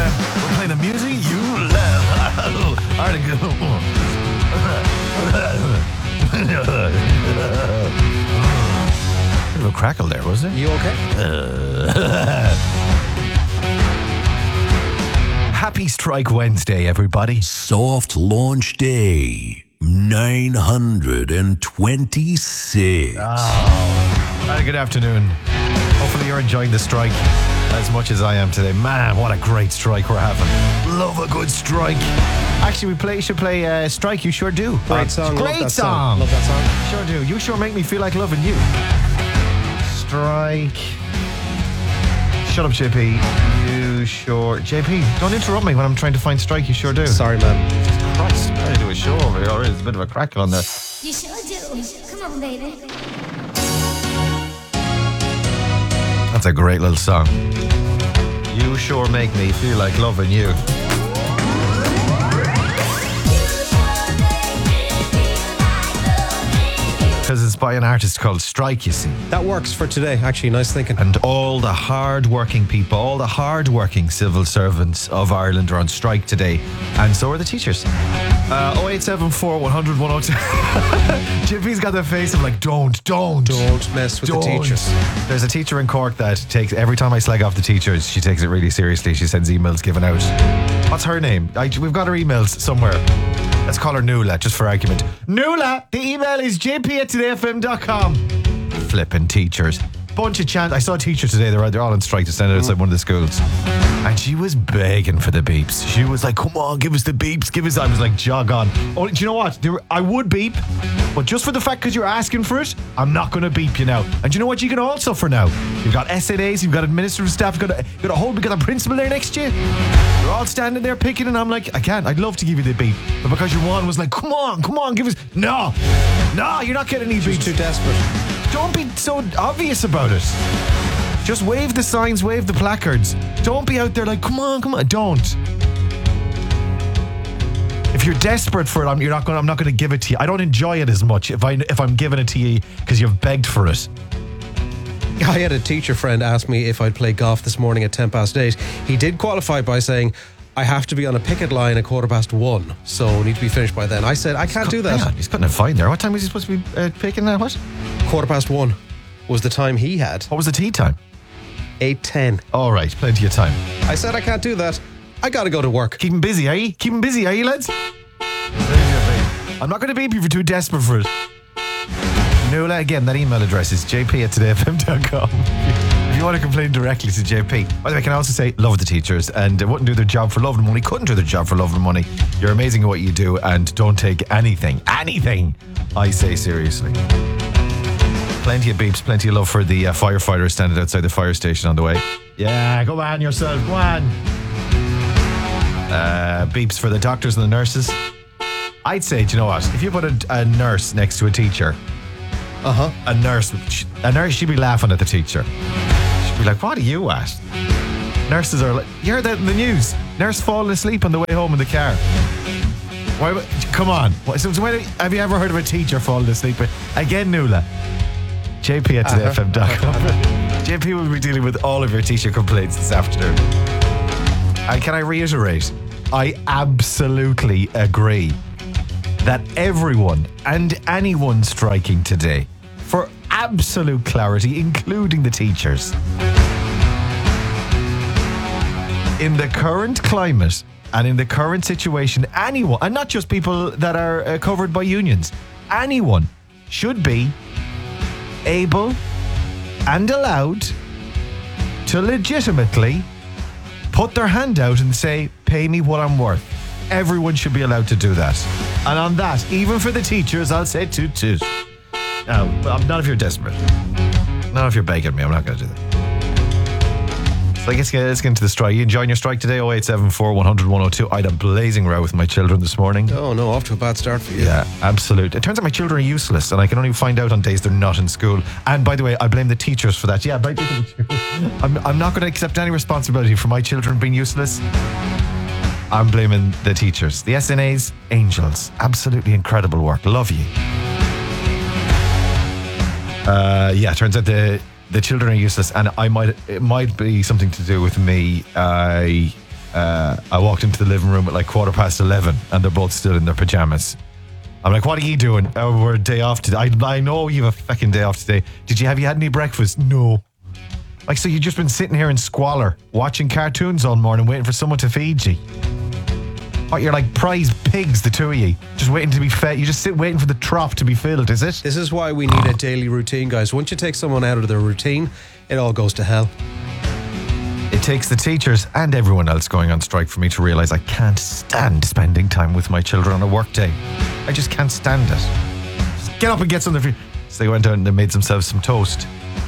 We're playing the music you love. Article. Bit of a crackle there, was it? You okay? Happy Strike Wednesday, everybody. Soft launch day 926. Good afternoon. Hopefully you're enjoying the strike as much as I am today. Man, what a great strike we're having. Love a good strike. Actually, should play Strike, You Sure Do. Great song. Great Love that song. Love that song. Sure do. You sure make me feel like loving you. Strike. Shut up, JP. You sure. JP, don't interrupt me when I'm trying to find Strike, You Sure Do. Sorry, man. Christ, I'm trying to do a show over here. There's a bit of a crackle on there. You sure do. Come on, baby. That's a great little song. You sure make me feel like loving you. Because it's by an artist called Strike, you see. That works for today, actually. Nice thinking. And all the hard-working people, all the hard-working civil servants of Ireland are on strike today. And so are the teachers. 0874 100 102. Jippy's got the face of like, don't mess with the teachers. There's a teacher in Cork that takes, every time I slag off the teachers, she takes it really seriously. She sends emails given out. What's her name? We've got her emails somewhere. Let's call her Nuala, just for argument. Nuala, the email is jp@todayfm.com. Flippin' teachers. Bunch of chant. I saw a teacher today, they're all on strike to stand outside one of the schools. And she was begging for the beeps. She was like, come on, give us the beeps, give us. I was like, jog on. Oh, do you know what? I would beep, but just for the fact because you're asking for it, I'm not going to beep you now. And do you know what you can all suffer now? You've got SNAs, you've got administrative staff, you've got a principal there next to you. You're all standing there picking, and I'm like, I can't. I'd love to give you the beep, but because your one was like, come on, give us. No, you're not getting any beeps. Just too desperate. Don't be so obvious about it. Just wave the signs, wave the placards. Don't be out there like, come on. Don't. If you're desperate for it, I'm not going to give it to you. I don't enjoy it as much if I'm giving it to you because you've begged for it. I had a teacher friend ask me if I'd play golf this morning at 8:10. He did qualify by saying, I have to be on a picket line at 1:15, so need to be finished by then. I said, I can't do that. Hang on, he's putting a fine there. What time was he supposed to be picking that? What? 1:15 was the time he had. What was the tea time? 8:10. All right, plenty of time. I said, I can't do that. I got to go to work. Keep him busy, are you? Lads? I'm not going to beep you if you're too desperate for it. Nuala, again, that email address is jp@todayfm.com. If you want to complain directly to JP. By the way, I can also say, love the teachers and wouldn't do their job for love and money, couldn't do their job for love and money. You're amazing at what you do and don't take anything I say seriously. Plenty of beeps, plenty of love for the firefighters standing outside the fire station on the way. Yeah, go on yourself, go on. Beeps for the doctors and the nurses. I'd say, do you know what? If you put a nurse next to a teacher, a nurse, she'd be laughing at the teacher. She'd be like, what are you at? Nurses are like, you heard that in the news? Nurse falling asleep on the way home in the car. Why? Come on. Have you ever heard of a teacher falling asleep? Again, Nuala. jp@todayfm.com. JP will be dealing with all of your teacher complaints this afternoon. And can I reiterate, I absolutely agree that everyone and anyone striking today, for absolute clarity, including the teachers, in the current climate and in the current situation, anyone, and not just people that are covered by unions, anyone should be able and allowed to legitimately put their hand out and say, pay me what I'm worth. Everyone should be allowed to do that. And on that, even for the teachers, I'll say toot toot. No, not if you're desperate. Not if you're begging me, I'm not going to do that. So let's get into the strike. You enjoying your strike today? 0874 100 102. I had a blazing row with my children this morning. Oh no, off to a bad start for you. Yeah, absolute. It turns out my children are useless and I can only find out on days they're not in school. And by the way, I blame the teachers for that. Yeah, I'm not going to accept any responsibility for my children being useless. I'm blaming the teachers. The SNAs, angels. Absolutely incredible work. Love you. Yeah, turns out the children are useless, and it might be something to do with me. I walked into the living room at like 11:15 and they're both still in their pajamas. I'm like, what are you doing? Oh, we're a day off today. I know you have a fucking day off today. Have you had any breakfast? No. Like, so you've just been sitting here in squalor, watching cartoons all morning, waiting for someone to feed you. What, you're like prize pigs, the two of you, just waiting to be fed. You just sit waiting for the trough to be filled, is it? This is why we need a daily routine, guys. Once you take someone out of their routine, it all goes to hell. It takes the teachers and everyone else going on strike for me to realise I can't stand spending time with my children on a work day. I just can't stand it. Just get up and get something for you. So they went out and they made themselves some toast.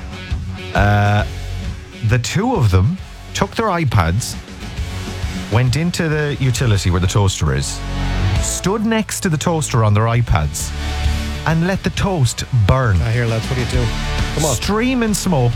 The two of them took their iPads, went into the utility where the toaster is, stood next to the toaster on their iPads, and let the toast burn. I hear, lads, what are you doing? Come on. Streaming smoke.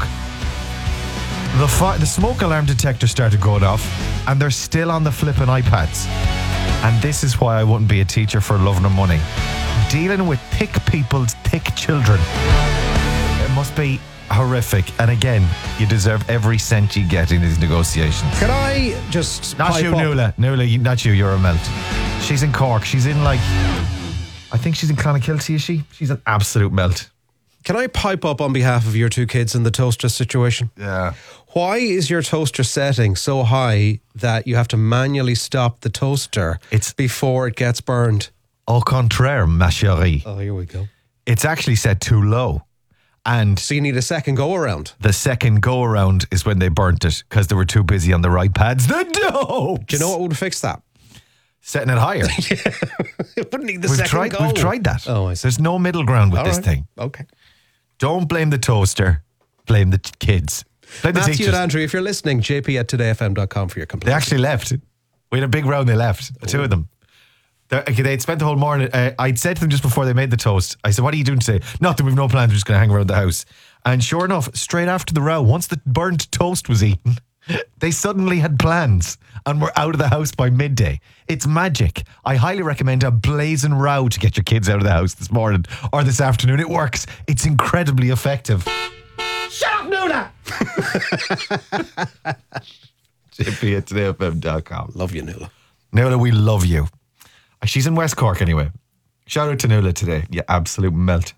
The smoke alarm detector started going off, and they're still on the flipping iPads. And this is why I wouldn't be a teacher for loving and money. Dealing with thick people's thick children. It must be horrific. And again, you deserve every cent you get in these negotiations. Can I just Not pipe you, up? Nuala. Nuala, not you. You're a melt. She's in Cork. She's in I think she's in Clonakilty, is she? She's an absolute melt. Can I pipe up on behalf of your two kids in the toaster situation? Yeah. Why is your toaster setting so high that you have to manually stop the toaster before it gets burned? Au contraire, ma chérie. Oh, here we go. It's actually set too low. And So you need a second go around. the second go around is when they burnt it because they were too busy on their iPads. The dopes! Do you know what would fix that? Setting it higher. It wouldn't need the We've second tried. go. We've tried that. Oh, I see. There's no middle ground with All this right. thing. Okay. Don't blame the toaster. Blame the kids. Blame the Matthew teachers. and Andrew, if you're listening, jp@todayfm.com for your They complaints. actually left. We had a big round. They left. The two of them. They'd spent the whole morning. I'd said to them just before they made the toast, I said, what are you doing today? Nothing. We've no plans. We're just going to hang around the house. And sure enough, straight after the row, once the burnt toast was eaten, they suddenly had plans and were out of the house by midday. It's magic. I highly recommend a blazing row to get your kids out of the house this morning or this afternoon. It works. It's incredibly effective. Shut up, Nuala! JP@todayfm.com. Love you, Nuala. Nuala, we love you. She's in West Cork anyway. Shout out to Nuala today. You absolute melt.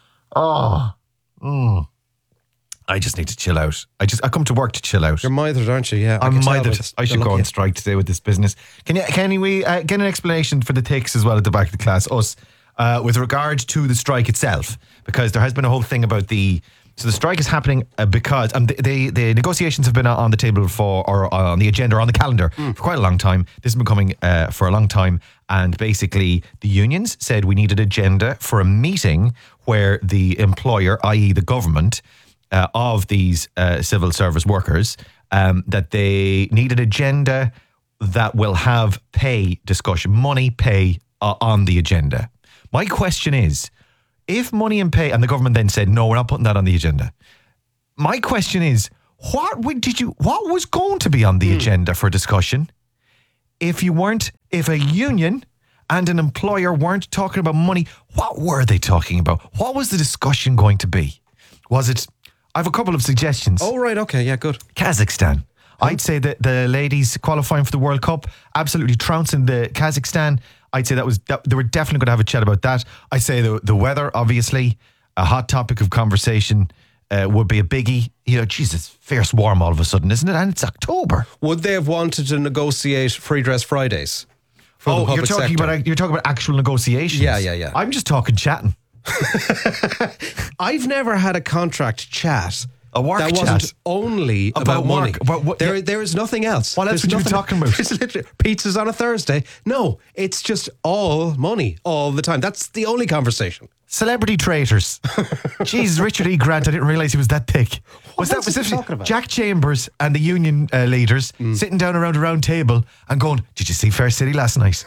I just need to chill out. I come to work to chill out. You're mithered, aren't you? Yeah. I'm can tell by mithered. the I should look go at on you. strike today with this business. Can we get an explanation for the ticks as well at the back of the class? Us, with regard to the strike itself, because there has been a whole thing about the strike is happening because the negotiations have been on the table or on the agenda or on the calendar for quite a long time. This has been coming for a long time, and basically the unions said we need an agenda for a meeting where the employer, i.e. the government, of these civil service workers, that they need an agenda that will have pay discussion, money, pay on the agenda. My question is, if money and pay, and the government then said, no, we're not putting that on the agenda. My question is, what was going to be on the agenda for discussion if a union and an employer weren't talking about money? What were they talking about? What was the discussion going to be? Was it, I have a couple of suggestions. Oh, right. Okay. Yeah, good. Kazakhstan. I'd say that the ladies qualifying for the World Cup, absolutely trouncing the Kazakhstan. I'd say they were definitely going to have a chat about that. I'd say the weather, obviously, a hot topic of conversation would be a biggie. You know, Jesus, fierce warm all of a sudden, isn't it? And it's October. Would they have wanted to negotiate free dress Fridays? For the You're public talking sector? about actual negotiations. Yeah. I'm just talking chatting. I've never had a contract chat. A work that chat. wasn't only about money. work. About what- There is nothing else. What else There's would you be nothing- talking about? There's literally pizzas on a Thursday. No, it's just all money all the time. That's the only conversation. Celebrity traitors. Jesus, Richard E. Grant, I didn't realise he was that thick. What else is he talking about? Jack Chambers and the union leaders sitting down around a round table and going, did you see Fair City last night?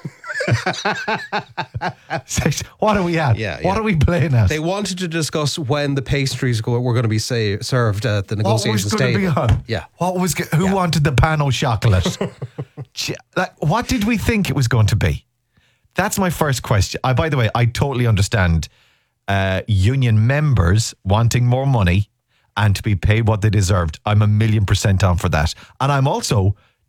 What are we at? Yeah, What yeah. are we playing at? They wanted to discuss when the pastries were going to be served at the What was negotiations going to be table. on? Yeah. Who wanted the pan au chocolate? What did we think it was going to be? That's my first question. By the way, I totally understand union members wanting more money and to be paid what they deserved. I'm 1,000,000% on for that. And I'm also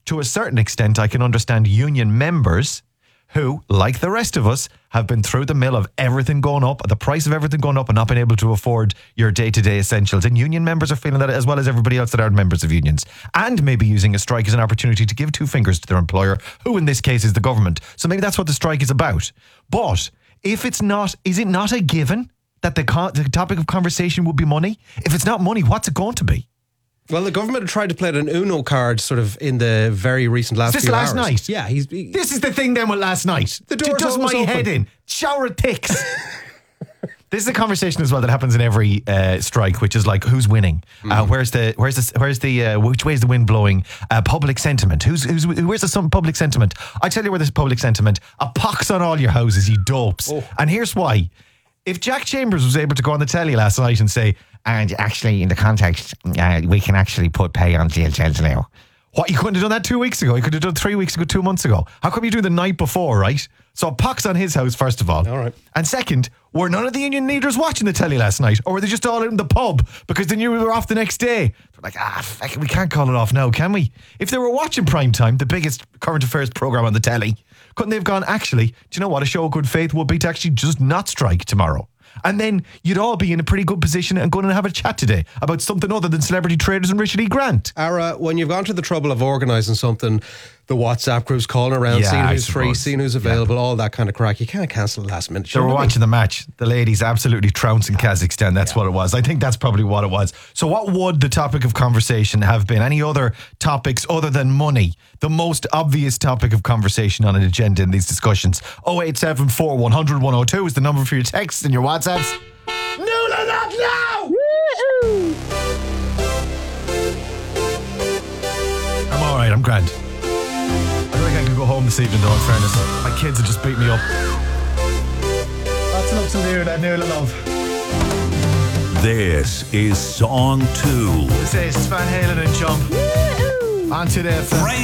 to a certain extent, I can understand union members who, like the rest of us, have been through the mill of everything going up, the price of everything going up, and not been able to afford your day-to-day essentials. And union members are feeling that as well as everybody else that aren't members of unions. And maybe using a strike as an opportunity to give two fingers to their employer, who in this case is the government. So maybe that's what the strike is about. But if it's not, is it not a given that the topic of conversation would be money? If it's not money, what's it going to be? Well, the government had tried to play an Uno card sort of in the very recent last few hours. This last night? Yeah. This is the thing then with last night. The door does was my open. head in. Shower of ticks. This is a conversation as well that happens in every strike, which is like, who's winning? Which way is the wind blowing? Public sentiment. Where's the public sentiment? I tell you where there's public sentiment. A pox on all your houses, you dopes. Oh. And here's why. If Jack Chambers was able to go on the telly last night and say, and actually in the context, we can actually put pay on GHLs now. What, you couldn't have done that 2 weeks ago? You could have done 3 weeks ago, 2 months ago. How come you do the night before, right? So a pox on his house, first of all. All right. And second, were none of the union leaders watching the telly last night? Or were they just all out in the pub because they knew we were off the next day? They're like, fuck it, we can't call it off now, can we? If they were watching Prime Time, the biggest current affairs programme on the telly, couldn't they have gone, actually, do you know what? A show of good faith would be to actually just not strike tomorrow. And then you'd all be in a pretty good position and going to have a chat today about something other than celebrity traders and Richard E. Grant. Ara, when you've gone to the trouble of organising something, the WhatsApp groups calling around, Yeah, seeing I who's free, suppose. seeing who's available, all that kind of crack, you can't cancel the last minute. They were watching the match. The ladies absolutely trouncing Kazakhstan. That's what it was. I think that's probably what it was. So what would the topic of conversation have been? Any other topics other than money? The most obvious topic of conversation on an agenda in these discussions. 0874 100 102 is the number for your texts and your WhatsApps. Nuala, not now! I'm alright, I'm grand. I don't think I can go home this evening though, in fairness. My kids have just beat me up. Lots of love to Nuala love. This is song 2. This is Van Halen and Jump. On to the